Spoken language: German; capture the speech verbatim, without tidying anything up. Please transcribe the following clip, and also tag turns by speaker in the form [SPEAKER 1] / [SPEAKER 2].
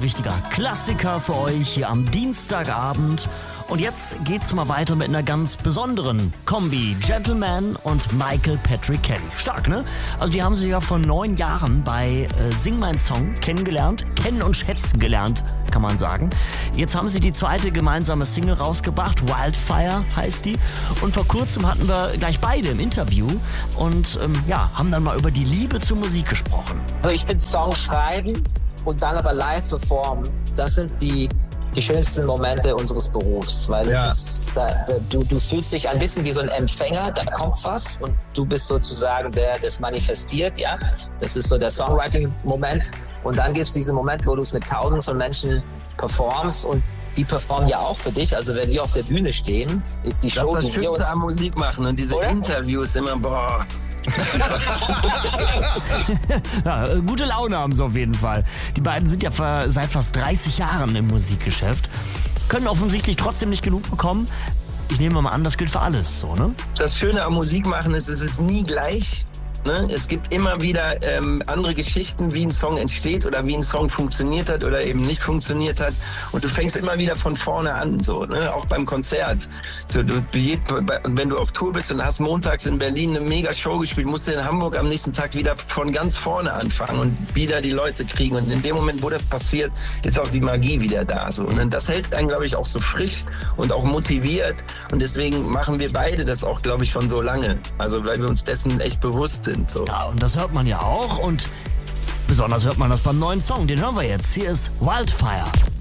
[SPEAKER 1] richtiger Klassiker für euch hier am Dienstagabend. Und jetzt geht's mal weiter mit einer ganz besonderen Kombi. Gentleman und Michael Patrick Kelly. Stark, ne? Also die haben sich ja vor neun Jahren bei äh, Sing Mein Song kennengelernt. Kennen und schätzen gelernt, kann man sagen. Jetzt haben sie die zweite gemeinsame Single rausgebracht. Wildfire heißt die. Und vor kurzem hatten wir gleich beide im Interview. Und ähm, ja, haben dann mal über die Liebe zur Musik gesprochen.
[SPEAKER 2] Also ich finde Songs schreiben und dann aber live performen, das sind die die schönsten Momente unseres Berufs, weil
[SPEAKER 3] ja.
[SPEAKER 2] es ist, da, da, du, du fühlst dich ein bisschen wie so ein Empfänger, da kommt was und du bist sozusagen der, der es manifestiert, ja. Das ist so der Songwriting-Moment und dann gibt es diesen Moment, wo du es mit tausenden von Menschen performst und die performen ja auch für dich, also wenn wir auf der Bühne stehen, ist die Show,
[SPEAKER 3] das ist das
[SPEAKER 2] die wir uns...
[SPEAKER 3] Schönste am Musik machen und diese
[SPEAKER 2] Oder?
[SPEAKER 3] Interviews immer, boah...
[SPEAKER 1] Ja, gute Laune haben sie auf jeden Fall. Die beiden sind ja seit fast dreißig Jahren im Musikgeschäft, können offensichtlich trotzdem nicht genug bekommen. Ich nehme mal an, das gilt für alles, so, ne?
[SPEAKER 3] Das Schöne am Musikmachen ist, es ist nie gleich. Ne? Es gibt immer wieder ähm, andere Geschichten, wie ein Song entsteht oder wie ein Song funktioniert hat oder eben nicht funktioniert hat. Und du fängst immer wieder von vorne an, so, ne? Auch beim Konzert. Du, du, wenn du auf Tour bist und hast montags in Berlin eine mega Show gespielt, musst du in Hamburg am nächsten Tag wieder von ganz vorne anfangen und wieder die Leute kriegen. Und in dem Moment, wo das passiert, ist auch die Magie wieder da. So. Und das hält einen, glaube ich, auch so frisch und auch motiviert. Und deswegen machen wir beide das auch, glaube ich, schon so lange. Also weil wir uns dessen echt bewusst sind. So.
[SPEAKER 1] Ja, und das hört man ja auch und besonders hört man das beim neuen Song. Den hören wir jetzt. Hier ist Wildfire.